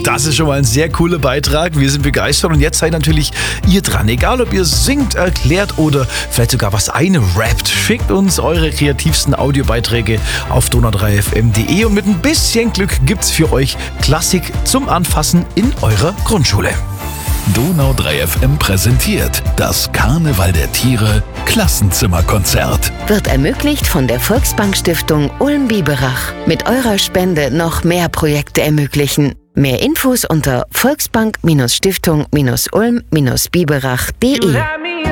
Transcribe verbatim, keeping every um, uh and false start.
Das ist schon mal ein sehr cooler Beitrag. Wir sind begeistert und jetzt seid natürlich ihr dran. Egal, ob ihr singt, erklärt oder vielleicht sogar was einrappt. Schickt uns eure kreativsten Audiobeiträge auf donau drei f m punkt de und mit ein bisschen Glück gibt's für euch Klassik zum Anfassen in eurer Grundschule. Donau drei F M präsentiert das Karneval der Tiere Klassenzimmerkonzert. Wird ermöglicht von der Volksbank-Stiftung Ulm-Biberach. Mit eurer Spende noch mehr Projekte ermöglichen. Mehr Infos unter volksbank-stiftung-ulm-biberach punkt de.